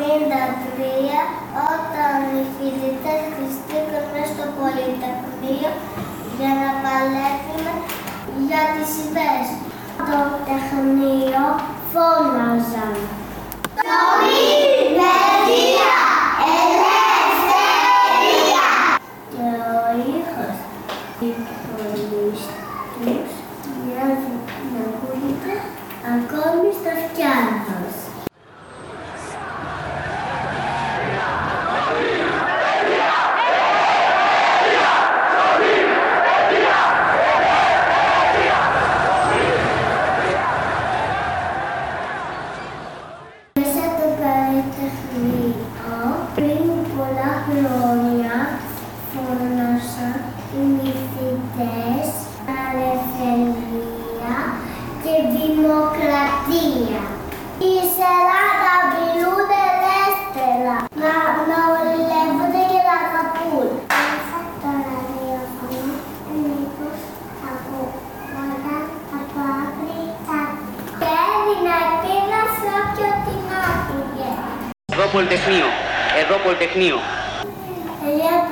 όταν οι φοιτητές χρηστήκαμε στο Πολυτεχνείο για να παλέψουν για τις ιδέες. Το τεχνείο φώναζαν. Ζωή, παιδεία, ελευθερία! Και ο ήχος τους μοιάζει να ακούγεται ακόμη στο φτιάνος. Μέσα το Πολυτεχνείο πριν πολλά χρόνια φώνασαν οι μαθητές ελευθερία και δημοκρατία. Η Ελλάδα μιλούν ελεύθερα, να ολεύονται και να αγαπούν. Μέσα το ραδιόφωνο μήπως ακούγονταν από άκρη σ' άκρη. Και έδινα επίγνωση όποιο την άκουγε. Εδώ Πολυτεχνείο.